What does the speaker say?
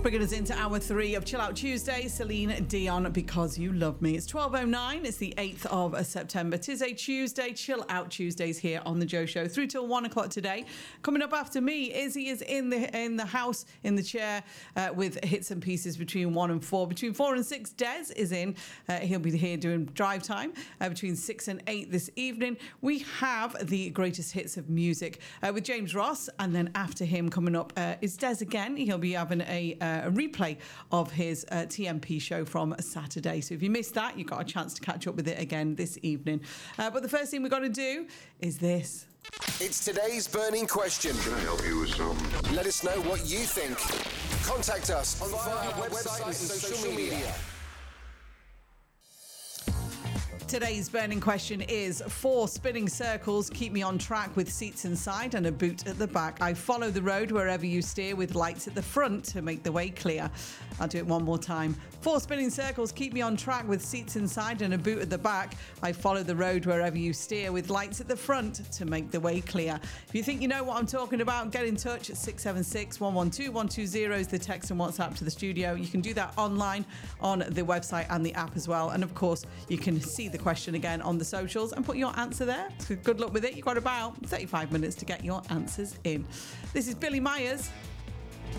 Bringing us into hour 3 of Chill Out Tuesday, Celine Dion, Because You Love Me. It's 12:09. It's the 8th of September. 'Tis a Tuesday. Chill Out Tuesdays here on the Joe Show through till 1 o'clock today. Coming up after me, Izzy is in the house, in the chair, with hits and pieces between 1 and 4. Between 4 and 6, Des is in. He'll be here doing drive time between 6 and 8 this evening. We have the greatest hits of music with James Ross, and then after him coming up is Des again. He'll be having a replay of his TMP show from Saturday. So if you missed that, you've got a chance to catch up with it again this evening. But the first thing we've got to do is this. It's today's burning question. Can I help you with some? Let us know what you think. Contact us via our website and social media. Today's burning question is: 4 spinning circles keep me on track with seats inside and a boot at the back. I follow the road wherever you steer with lights at the front to make the way clear. I'll do it one more time. 4 spinning circles keep me on track with seats inside and a boot at the back. I follow the road wherever you steer with lights at the front to make the way clear. If you think you know what I'm talking about, get in touch at 676 112 120 is the text and WhatsApp to the studio. You can do that online on the website and the app as well. And of course, you can see the question again on the socials and put your answer there. So good luck with it. You've got about 35 minutes to get your answers in. This is Billy Myers.